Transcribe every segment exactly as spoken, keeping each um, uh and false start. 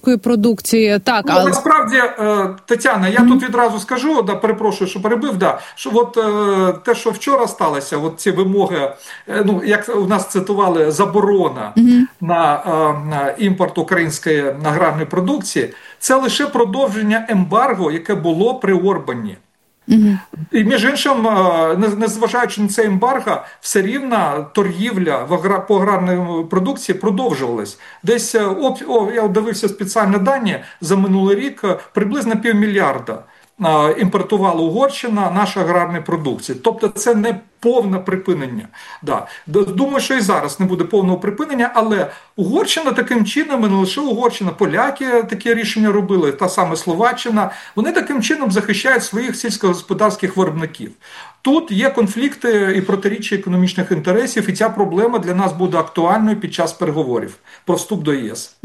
вишеградської продукції. Так, ну, але... Насправді, Тетяна, я mm-hmm. тут відразу скажу, да, перепрошую, що перебив, да, що от те, що вчора сталося, от ці вимоги, ну, як у нас цитували, заборона mm-hmm. на, на імпорт української аграрної продукції, це лише продовження ембарго, яке було при Орбані. Угу. І між іншим, незважаючи на це ембарго, все рівно торгівля в агр... по аграрній продукції продовжувалась. Десь, о, о, я дивився спеціальні дані, за минулий рік приблизно півмільярда імпортувала Угорщина наша аграрної продукції. Тобто це не повне припинення. Да. Думаю, що і зараз не буде повного припинення, але Угорщина таким чином, і не лише Угорщина, поляки такі рішення робили, та саме Словаччина, вони таким чином захищають своїх сільськогосподарських виробників. Тут є конфлікти і протиріччя економічних інтересів, і ця проблема для нас буде актуальною під час переговорів про вступ до ЄС.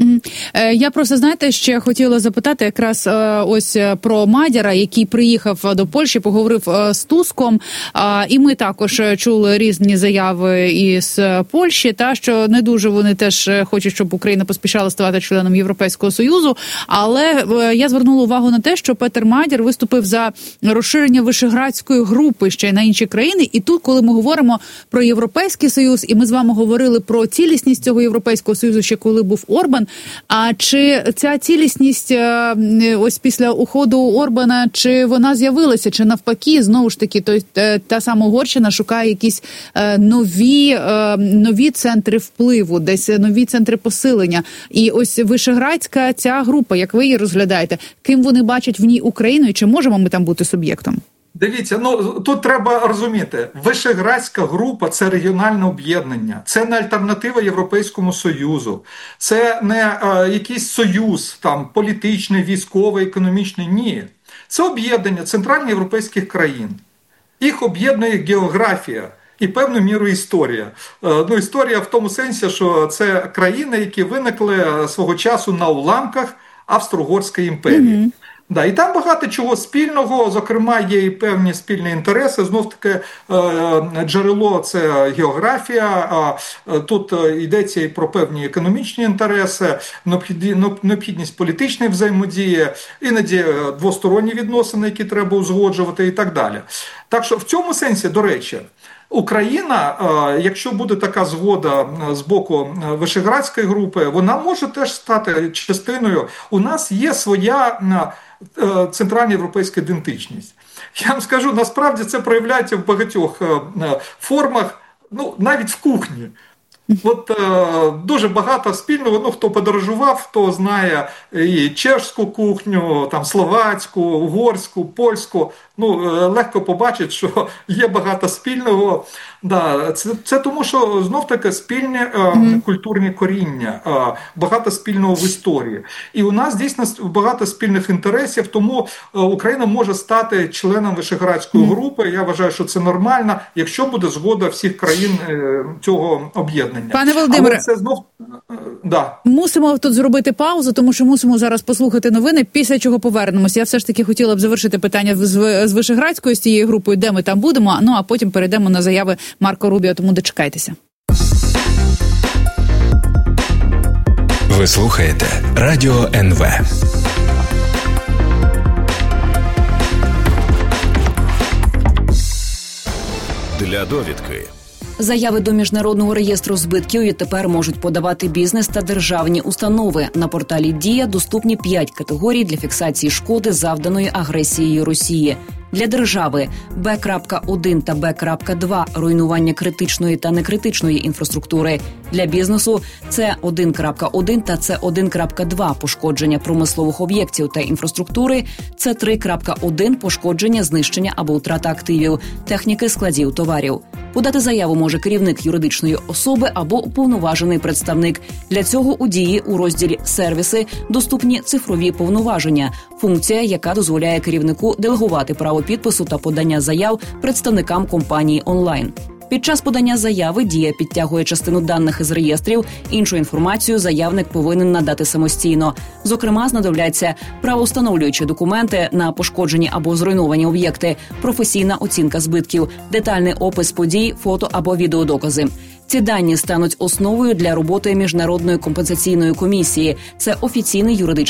Я просто, знаєте, ще хотіла запитати якраз ось про Мадяра, який приїхав до Польщі, поговорив з Туском, і ми також чули різні заяви із Польщі, та що не дуже вони теж хочуть, щоб Україна поспішала ставати членом Європейського Союзу, але я звернула увагу на те, що Петер Мадяр виступив за розширення Вишеградської групи ще на інші країни, і тут, коли ми говоримо про Європейський Союз, і ми з вами говорили про цілісність цього Європейського Союзу ще коли був Орбан, а чи ця цілісність ось після уходу Орбана, чи вона з'явилася, чи навпаки, знову ж таки, то, та сама Угорщина шукає якісь нові, нові центри впливу, десь нові центри посилення. І ось Вишеградська ця група, як ви її розглядаєте, ким вони бачать в ній Україну, і чи можемо ми там бути суб'єктом? Дивіться, ну тут треба розуміти, Вишеградська група – це регіональне об'єднання, це не альтернатива Європейському Союзу, це не е, якийсь союз там політичний, військовий, економічний, ні. Це об'єднання центральноєвропейських країн. Їх об'єднує географія і певною мірою історія. Е, ну, історія в тому сенсі, що це країни, які виникли свого часу на уламках Австро-Угорської імперії. Mm-hmm. Да, і там багато чого спільного, зокрема, є і певні спільні інтереси. Знов-таки джерело – це географія, тут йдеться і про певні економічні інтереси, необхідність політичної взаємодії, іноді двосторонні відносини, які треба узгоджувати і так далі. Так що в цьому сенсі, до речі, Україна, якщо буде така згода з боку Вишеградської групи, вона може теж стати частиною. У нас є своя центральноєвропейська ідентичність. Я вам скажу, насправді це проявляється в багатьох формах, ну, навіть в кухні. От е, дуже багато спільного, ну, хто подорожував, хто знає і чешську кухню, там, словацьку, угорську, польську, ну, е, легко побачить, що є багато спільного. Да, це, це тому, що знов-таки спільні е, mm-hmm. культурні коріння, е, багато спільного в історії. І у нас дійсно багато спільних інтересів, тому е, Україна може стати членом Вишеградської mm-hmm. групи. Я вважаю, що це нормально, якщо буде згода всіх країн е, цього об'єднання. Пане Володимире, це знов... да. мусимо тут зробити паузу, тому що мусимо зараз послухати новини, після чого повернемося. Я все ж таки хотіла б завершити питання з, з Вишеградською, з цією групою, де ми там будемо, ну а потім перейдемо на заяви Марко Рубіо, тому дочекайтеся. Ви слухаєте Радіо ен ве. Для довідки. Заяви до Міжнародного реєстру збитків відтепер можуть подавати бізнес та державні установи. На порталі «Дія» доступні п'ять категорій для фіксації шкоди, завданої агресією Росії. Для держави Б один та Б два – руйнування критичної та некритичної інфраструктури. Для бізнесу С один один та С один два – пошкодження промислових об'єктів та інфраструктури, С три один – пошкодження, знищення або втрата активів, техніки, складів, товарів. Подати заяву може керівник юридичної особи або уповноважений представник. Для цього у «Дії» у розділі «Сервіси» доступні цифрові повноваження, функція, яка дозволяє керівнику делегувати право підпису та подання заяв представникам компанії онлайн. Під час подання заяви «Дія» підтягує частину даних із реєстрів, іншу інформацію заявник повинен надати самостійно. Зокрема, знадобляться правовстановлюючі документи на пошкоджені або зруйновані об'єкти, професійна оцінка збитків, детальний опис подій, фото або відеодокази. Ці дані стануть основою для роботи Міжнародної компенсаційної комісії. Це офіційний юридичний